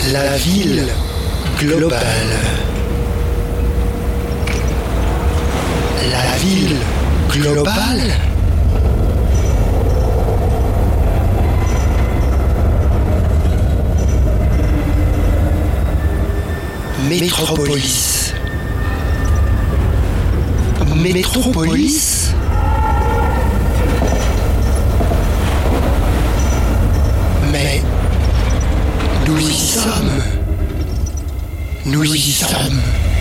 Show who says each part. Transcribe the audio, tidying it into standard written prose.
Speaker 1: La ville globale. La ville globale. Métropolis. Métropolis. Mais nous y sommes. Nous y sommes.